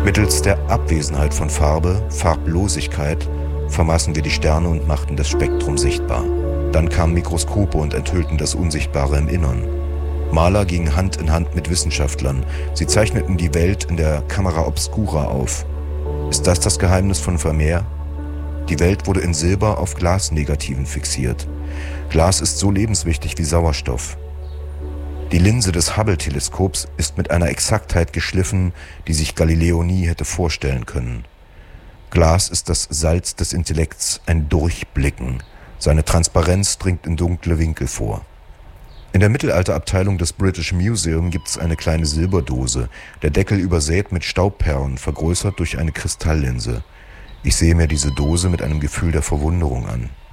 Mittels der Abwesenheit von Farbe, Farblosigkeit, vermaßen wir die Sterne und machten das Spektrum sichtbar. Dann kamen Mikroskope und enthüllten das Unsichtbare im Innern. Maler gingen Hand in Hand mit Wissenschaftlern. Sie zeichneten die Welt in der Camera Obscura auf. Ist das Geheimnis von Vermeer? Die Welt wurde in Silber auf Glasnegativen fixiert. Glas ist so lebenswichtig wie Sauerstoff. Die Linse des Hubble-Teleskops ist mit einer Exaktheit geschliffen, die sich Galileo nie hätte vorstellen können. Glas ist das Salz des Intellekts, ein Durchblicken. Seine Transparenz dringt in dunkle Winkel vor. In der Mittelalterabteilung des British Museum gibt es eine kleine Silberdose, der Deckel übersät mit Staubperlen, vergrößert durch eine Kristalllinse. Ich sehe mir diese Dose mit einem Gefühl der Verwunderung an.